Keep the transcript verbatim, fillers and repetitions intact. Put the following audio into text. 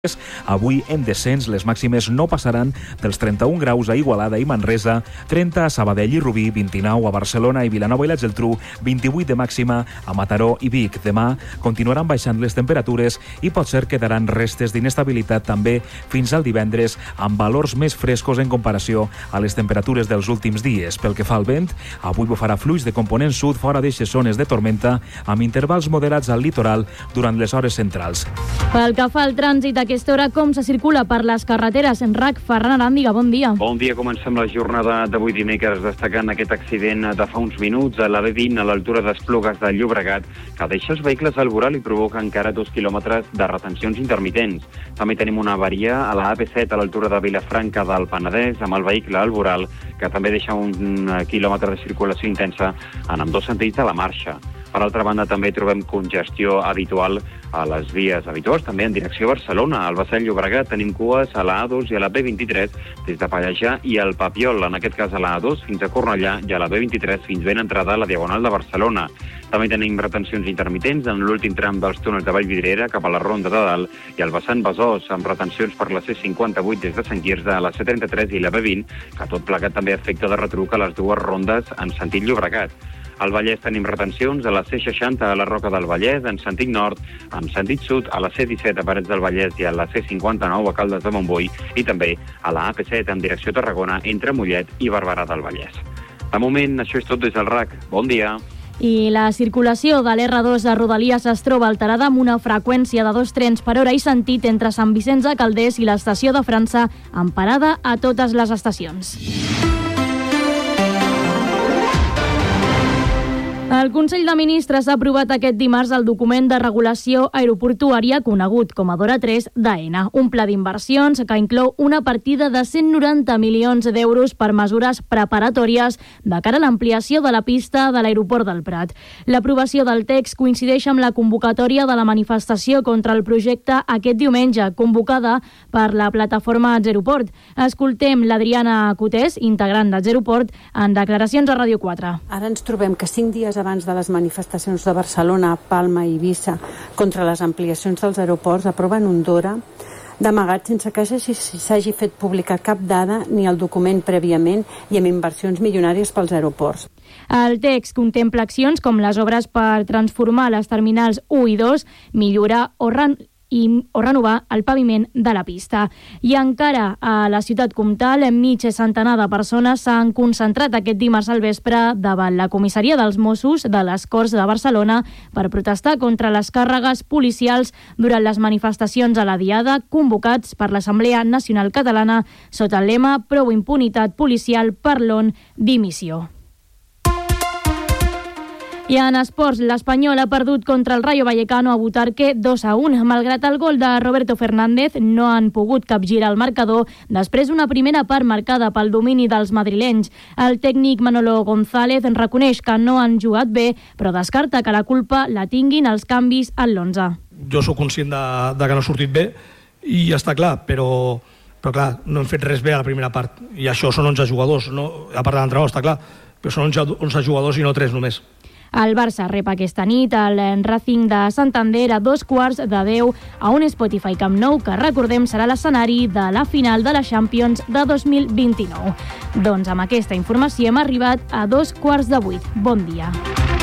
Avui en descens les màximes no passaran dels trenta-un graus a Igualada i Manresa, trenta a Sabadell i Rubí, vint-i-nou a Barcelona i Vilanova i la Geltrú, vint-i-vuit de màxima a Mataró i Vic. Demà continuaran baixant les temperatures i potser quedaran restes d'inestabilitat també fins al divendres, amb valors més frescos en comparació a les temperatures dels últims dies. Pel que fa al vent, avui bufarà fluix de component sud fora d'eixes zones de tormenta, amb intervals moderats al litoral durant les hores centrals. Pel que fa al trànsit, a aquesta hora com se circula per les carreteres? En R A C, Ferran Arándiga, bon dia. Bon dia, comencem la jornada d'avui dimecres destacant aquest accident de fa uns minuts a la B vint a l'altura d'Esplugues de Llobregat, que deixa els vehicles al voral i provoca encara dos quilòmetres de retencions intermitents. També tenim una avaria a la A P set a l'altura de Vilafranca del Penedès amb el vehicle al voral, que també deixa un quilòmetre de circulació intensa en ambdós sentits a la marxa. Per altra banda, també trobem congestió habitual a les vies habituals, també en direcció a Barcelona. Al Bassell Llobregat tenim cues a la A dos i a la B vint-i-tres des de Pallejà i el Papiol, en aquest cas a la A dos fins a Cornellà i a la B vint-i-tres fins ben entrada a la Diagonal de Barcelona. També tenim retencions intermitents en l'últim tram dels túnels de Vallvidrera cap a la Ronda de Dalt i al vessant Besòs, amb retencions per la C cinquanta-vuit des de Sant Quirze a la C trenta-tres i la B vint, que tot plegat també afecta de retruc a les dues rondes en sentit Llobregat. Al Vallès tenim retencions a la C seixanta a la Roca del Vallès, en sentit nord, en sentit sud a la C disset a Parets del Vallès i a la C cinquanta-nou a Caldes de Montbui i també a la A P set en direcció a Tarragona entre Mollet i Barberà del Vallès. De moment, això és tot des del R A C. Bon dia. I la circulació de l'R dos de Rodalies es troba alterada amb una freqüència de dos trens per hora i sentit entre Sant Vicenç de Calders i l'estació de França, amb parada a totes les estacions. El Consell de Ministres ha aprovat aquest dimarts el document de regulació aeroportuària conegut com a DORA tres d'AENA, un pla d'inversions que inclou una partida de cent noranta milions d'euros per mesures preparatòries de cara a l'ampliació de la pista de l'aeroport del Prat. L'aprovació del text coincideix amb la convocatòria de la manifestació contra el projecte aquest diumenge, convocada per la plataforma Zeroport. Escoltem l'Adriana Cotés, integrant de Zeroport, en declaracions a Ràdio quatre. Ara ens trobem que cinc dies abans de les manifestacions de Barcelona, Palma i Eivissa contra les ampliacions dels aeroports aproven un DORA d'amagat sense que s'hagi fet pública cap dada ni el document prèviament i amb inversions milionàries pels aeroports. El text contempla accions com les obres per transformar les terminals u i dos, millorar o ren i o renovar el paviment de la pista. I encara a la ciutat comtal, mig centenar de persones s'han concentrat aquest dimarts al vespre davant la comissaria dels Mossos de les Corts de Barcelona per protestar contra les càrregues policials durant les manifestacions a la Diada convocats per l'Assemblea Nacional Catalana sota el lema Prou impunitat policial per l'on dimissió. I en esports, l'Espanyol ha perdut contra el Rayo Vallecano a Butarque dos a un. Malgrat el gol de Roberto Fernández, no han pogut capgirar el marcador després d'una primera part marcada pel domini dels madrilenys. El tècnic Manolo González reconeix que no han jugat bé, però descarta que la culpa la tinguin els canvis en l'onze. Jo sóc conscient de, de que no ha sortit bé i ja està clar, però, però clar, no hem fet res bé a la primera part. I això són onze jugadors, no? A part de l'entrenador, està clar, però són onze jugadors i no tres només. El Barça rep aquesta nit el Racing de Santander a dos quarts de deu a un Spotify Camp Nou que, recordem, serà l'escenari de la final de la Champions de dos mil vint-i-nou. Doncs amb aquesta informació hem arribat a dos quarts de vuit. Bon dia.